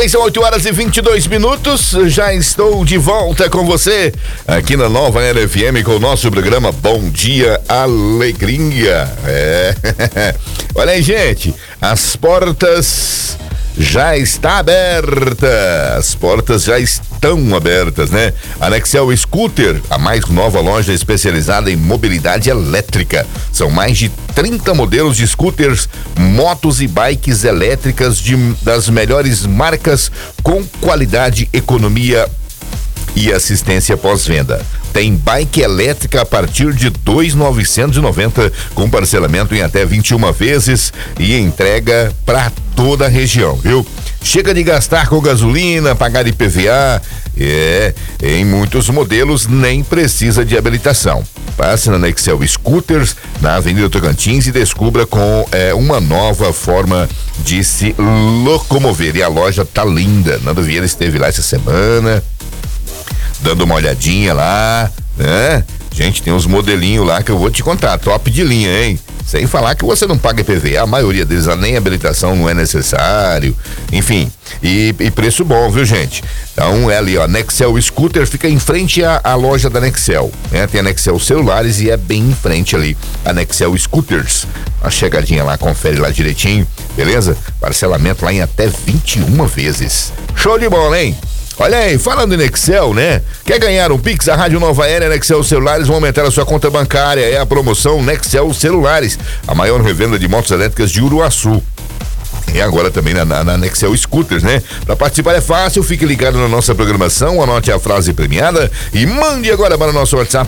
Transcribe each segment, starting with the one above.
bem, são 8h22. Já estou de volta com você aqui na Nova Era FM com o nosso programa Bom Dia Alegria. Olha aí, gente, as portas já está aberta. As portas já estão abertas, né? A Nexel Scooter, a mais nova loja especializada em mobilidade elétrica. São mais de 30 modelos de scooters, motos e bikes elétricas das melhores marcas com qualidade, economia e assistência pós-venda. Tem bike elétrica a partir de R$ 2.990 com parcelamento em até 21 vezes e entrega para toda a região, viu? Chega de gastar com gasolina, pagar IPVA. Em muitos modelos nem precisa de habilitação. Passe na Nexel Scooters, na Avenida Tocantins, e descubra uma nova forma de se locomover. E a loja tá linda. Nando Vieira esteve lá essa semana, dando uma olhadinha lá, né? Gente, tem uns modelinhos lá que eu vou te contar, top de linha, hein? Sem falar que você não paga IPVA, a maioria deles nem habilitação não é necessário, enfim, e preço bom, viu, gente? Então é ali, ó, Nexel Scooter fica em frente à loja da Nexel, né? Tem a Nexel Celulares e é bem em frente ali, a Nexel Scooters. Uma chegadinha lá, confere lá direitinho, beleza? Parcelamento lá em até 21 vezes. Show de bola, hein? Olha aí, falando em Nexel, né? Quer ganhar um Pix? A Rádio Nova Era e Nexel Celulares vão aumentar a sua conta bancária. É a promoção Nexel Celulares, a maior revenda de motos elétricas de Uruaçu. E agora também na Nexel Scooters, né? Para participar é fácil, fique ligado na nossa programação, anote a frase premiada e mande agora para o nosso WhatsApp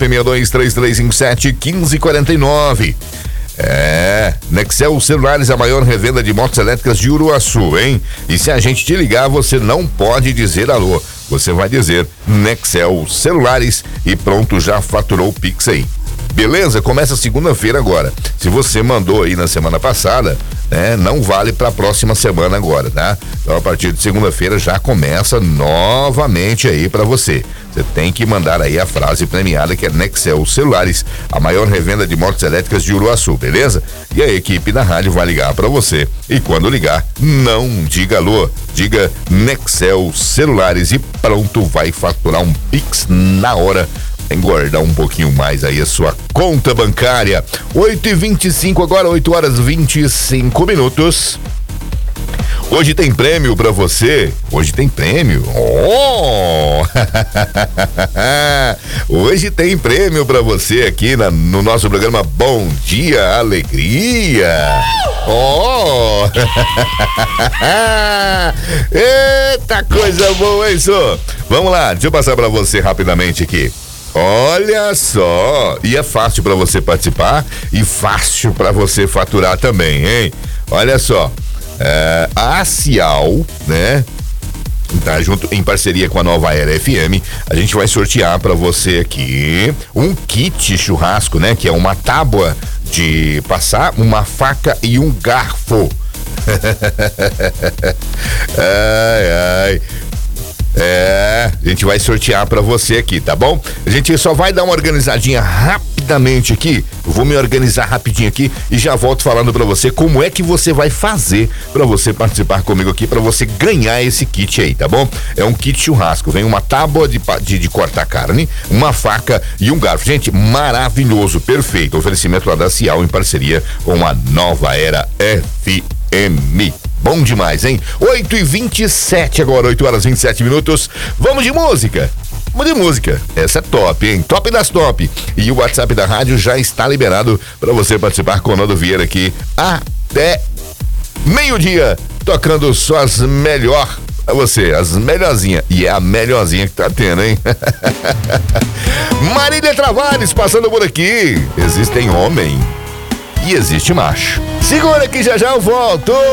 6233571549. Nexel Celulares, a maior revenda de motos elétricas de Uruaçu, hein? E se a gente te ligar, você não pode dizer alô, você vai dizer Nexel Celulares e pronto, já faturou o Pix aí. Beleza? Começa segunda-feira agora. Se você mandou aí na semana passada, né? Não vale pra próxima semana agora, tá? Então a partir de segunda-feira já começa novamente aí pra você. Você tem que mandar aí a frase premiada que é Nexel Celulares, a maior revenda de motos elétricas de Uruaçu, beleza? E a equipe da rádio vai ligar pra você. E quando ligar, não diga alô, diga Nexel Celulares e pronto, vai faturar um Pix na hora. Engordar um pouquinho mais aí a sua conta bancária. 8h25 agora, 8h25. Hoje tem prêmio pra você. Hoje tem prêmio. Hoje tem prêmio pra você aqui no nosso programa Bom Dia Alegria. Eita coisa boa, hein, só? Vamos lá, deixa eu passar pra você rapidamente aqui. Olha só, e é fácil para você participar e fácil para você faturar também, hein? Olha só, a Cial, né? Tá junto em parceria com a Nova Era FM, a gente vai sortear para você aqui um kit churrasco, né? Que é uma tábua de passar, uma faca e um garfo. Ai. A gente vai sortear pra você aqui, tá bom? A gente só vai dar uma organizadinha rapidamente aqui. Eu vou me organizar rapidinho aqui e já volto falando pra você como é que você vai fazer pra você participar comigo aqui, pra você ganhar esse kit aí, tá bom? É um kit churrasco, vem uma tábua de cortar carne, uma faca e um garfo. Gente, maravilhoso, perfeito. Oferecimento lá da Cial em parceria com a Nova Era FM. Bom demais, hein? 8h27 agora, 8h27. Vamos de música. Vamos de música. Essa é top, hein? Top das top. E o WhatsApp da rádio já está liberado para você participar com o Nando Vieira aqui até meio-dia, tocando só as melhor pra você, as melhorzinhas. E é a melhorzinha que tá tendo, hein? Marília Travares passando por aqui. Existem homem e existe macho. Segura que já eu volto.